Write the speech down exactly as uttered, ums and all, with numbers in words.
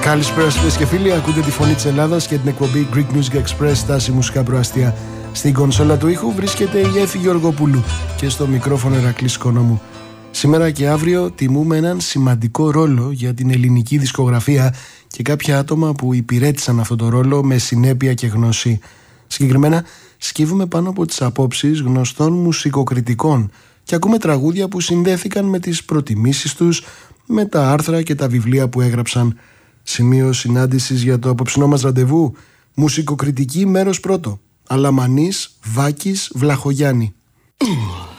Καλησπέρα σας φίλες και φίλοι, ακούτε τη φωνή της Ελλάδας και την εκπομπή Greek Music Express, στάση μουσικά προαστία. Στην κονσόλα του ήχου βρίσκεται η Έφη Γεωργοπούλου και στο μικρόφωνο Ηρακλής Οικονόμου. Σήμερα και αύριο τιμούμε έναν σημαντικό ρόλο για την ελληνική δισκογραφία και κάποια άτομα που υπηρέτησαν αυτό το ρόλο με συνέπεια και γνώση. Συγκεκριμένα, σκύβουμε πάνω από τις απόψεις γνωστών μουσικοκριτικών και ακούμε τραγούδια που συνδέθηκαν με τις προτιμήσεις τους, με τα άρθρα και τα βιβλία που έγραψαν. Σημείο συνάντησης για το απόψινό μας ραντεβού: μουσικοκριτική μέρος πρώτο. Αλαμανής, Βάκης, Βλαχογιάννη.